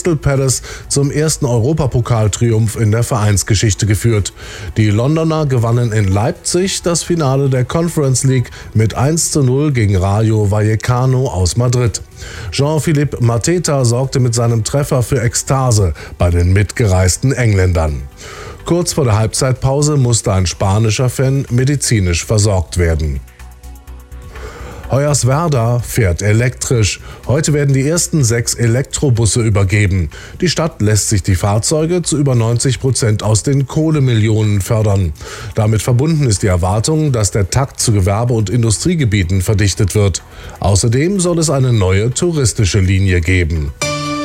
Crystal Palace zum ersten Europapokaltriumph in der Vereinsgeschichte geführt. Die Londoner gewannen in Leipzig das Finale der Conference League mit 1:0 gegen Rayo Vallecano aus Madrid. Jean-Philippe Mateta sorgte mit seinem Treffer für Ekstase bei den mitgereisten Engländern. Kurz vor der Halbzeitpause musste ein spanischer Fan medizinisch versorgt werden. Hoyerswerda fährt elektrisch. Heute werden die ersten 6 Elektrobusse übergeben. Die Stadt lässt sich die Fahrzeuge zu über 90% aus den Kohlemillionen fördern. Damit verbunden ist die Erwartung, dass der Takt zu Gewerbe- und Industriegebieten verdichtet wird. Außerdem soll es eine neue touristische Linie geben.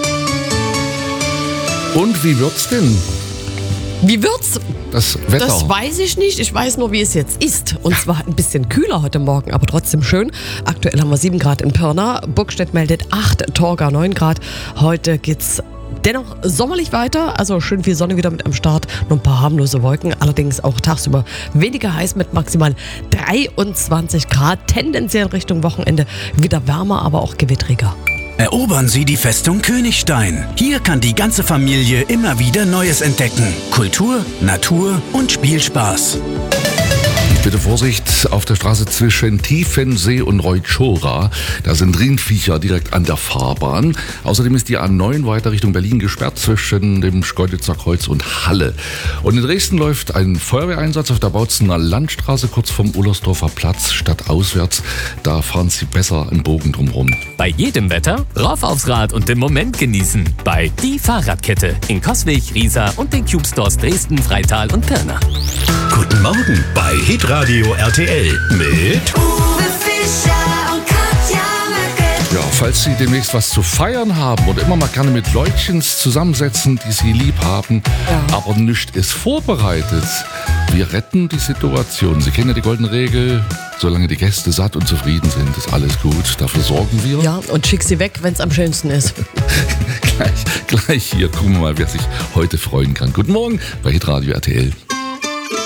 Und wie wird's denn? Wie wird's? Das Wetter. Das weiß ich nicht. Ich weiß nur, wie es jetzt ist. Und zwar ein bisschen kühler heute Morgen, aber trotzdem schön. Aktuell haben wir 7 Grad in Pirna. Burgstedt meldet 8, Torgau 9 Grad. Heute geht's dennoch sommerlich weiter. Also schön viel Sonne wieder mit am Start. Nur ein paar harmlose Wolken. Allerdings auch tagsüber weniger heiß mit maximal 23 Grad. Tendenziell Richtung Wochenende wieder wärmer, aber auch gewittriger. Erobern Sie die Festung Königstein. Hier kann die ganze Familie immer wieder Neues entdecken. Kultur, Natur und Spielspaß. Bitte Vorsicht auf der Straße zwischen Tiefensee und Reutschora. Da sind Rindviecher direkt an der Fahrbahn. Außerdem ist die A9 weiter Richtung Berlin gesperrt zwischen dem Schkeuditzer Kreuz und Halle. Und in Dresden läuft ein Feuerwehreinsatz auf der Bautzener Landstraße kurz vom Ullersdorfer Platz stadtauswärts. Da fahren Sie besser einen Bogen drumherum. Bei jedem Wetter rauf aufs Rad und den Moment genießen. Bei Die Fahrradkette in Coswig, Riesa und den Cube Stores Dresden, Freital und Pirna. Guten Morgen bei Hitradio RTL mit Uwe Fischer und Katja Möcke. Ja, falls Sie demnächst was zu feiern haben oder immer mal gerne mit Leutchens zusammensetzen, die Sie lieb haben, aber nichts ist vorbereitet. Wir retten die Situation. Sie kennen ja die goldene Regel. Solange die Gäste satt und zufrieden sind, ist alles gut. Dafür sorgen wir. Ja, und schick sie weg, wenn es am schönsten ist. Gleich hier gucken wir mal, wer sich heute freuen kann. Guten Morgen bei Hitradio RTL.